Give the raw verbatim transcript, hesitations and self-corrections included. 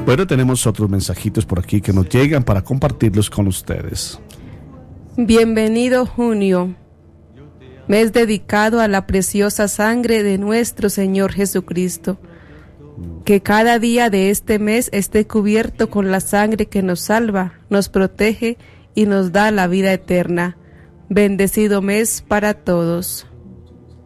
Bueno, tenemos otros mensajitos por aquí que nos llegan para compartirlos con ustedes. Bienvenido junio, mes dedicado a la preciosa sangre de nuestro Señor Jesucristo. Que cada día de este mes esté cubierto con la sangre que nos salva, nos protege y nos da la vida eterna. Bendecido mes para todos.